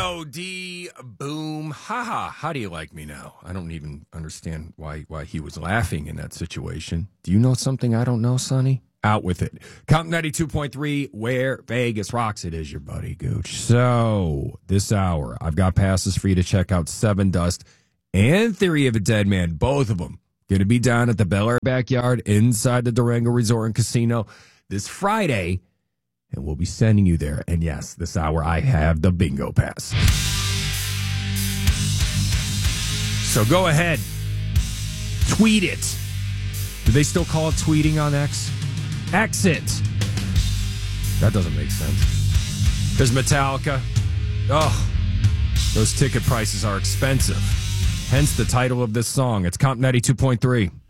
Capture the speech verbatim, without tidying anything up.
Yo, D Boom. Haha. How do you like me now? I don't even understand why why he was laughing in that situation. Do you know something I don't know, Sonny? Out with it. Count ninety-two point three, where Vegas rocks. It is your buddy Gooch. So, this hour, I've got passes for you to check out Seven Dust and Theory of a Dead Man. Both of them going to be down at the Bel Air Backyard inside the Durango Resort and Casino this Friday. And we'll be sending you there. And yes, this hour I have the bingo pass. So go ahead. Tweet it. Do they still call it tweeting on X? Exit. That doesn't make sense. There's Metallica. Oh, those ticket prices are expensive. Hence the title of this song. It's Comp ninety-two point three.